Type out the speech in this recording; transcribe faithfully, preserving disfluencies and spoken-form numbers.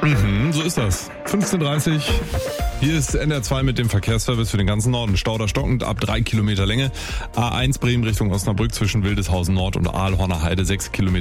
Mhm, so ist das. fünfzehn Uhr dreißig. Hier ist N R zwei mit dem Verkehrsservice für den ganzen Norden. Stauder stockend ab drei Kilometer Länge. A eins Bremen Richtung Osnabrück zwischen Wildeshausen Nord und Aalhorner Heide sechs Kilometer